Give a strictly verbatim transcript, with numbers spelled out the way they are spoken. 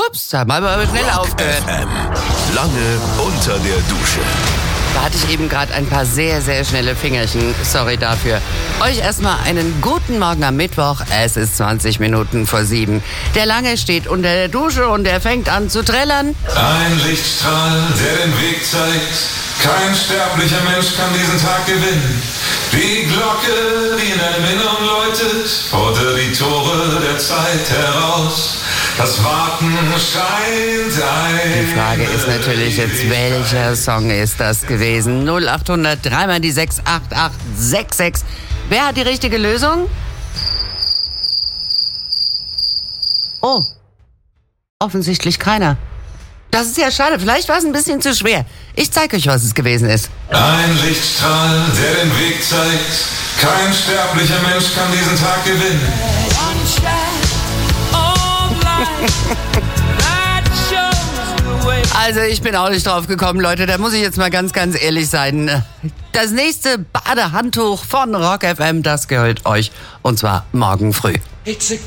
Ups, haben wir aber schnell aufgehört. F M. Lange unter der Dusche. Da hatte ich eben gerade ein paar sehr, sehr schnelle Fingerchen. Sorry dafür. Euch erstmal einen guten Morgen am Mittwoch. Es ist zwanzig Minuten vor sieben. Der Lange steht unter der Dusche und er fängt an zu trällern. Ein Lichtstrahl, der den Weg zeigt. Kein sterblicher Mensch kann diesen Tag gewinnen. Die Glocke, die in deinem Innern läutet, fordert die Tore der Zeit heraus. Das Warten scheint ein... Die Frage ist natürlich jetzt, welcher Song ist das gewesen? null acht hundert, dreimal die sechs acht acht sechs sechs. Wer hat die richtige Lösung? Oh, offensichtlich keiner. Das ist ja schade, vielleicht war es ein bisschen zu schwer. Ich zeige euch, was es gewesen ist. Ein Lichtstrahl, der den Weg zeigt. Kein sterblicher Mensch kann diesen Tag gewinnen. Also ich bin auch nicht drauf gekommen, Leute, da muss ich jetzt mal ganz, ganz ehrlich sein. Das nächste Badehandtuch von Rock F M, das gehört euch, und zwar morgen früh. It's a